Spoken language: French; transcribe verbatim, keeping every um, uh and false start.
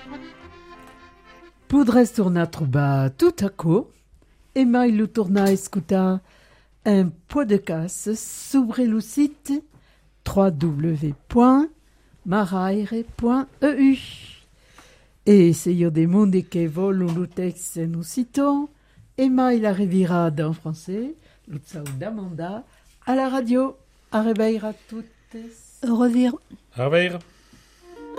Podrez tornar a trobar tout a co e mai lo tornar a escutar un podcast sobre le site w w w point maraire point e u. E se io de monde che vogliono lo text no sito, e mai la revirada en français, lo tsao d'Amanda, à la radio. A reveir a toutes. Au revoir. Au revoir.